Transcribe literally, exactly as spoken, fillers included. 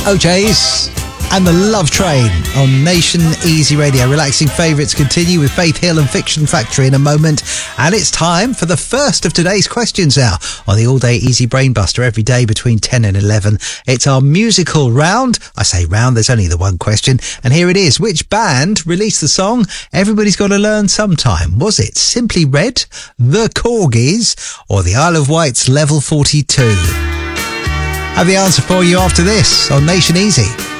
O J's and the Love Train on Nation Easy Radio. Relaxing favourites continue with Faith Hill and Fiction Factory in a moment. And it's time for the first of today's questions now on the all-day Easy Brain Buster every day between ten and eleven. It's our musical round. I say round, there's only the one question. And here it is. Which band released the song Everybody's Gotta Learn Sometime? Was it Simply Red, The Corgis, or the Isle of Wight's Level forty-two? I have the answer for you after this on Nation Easy.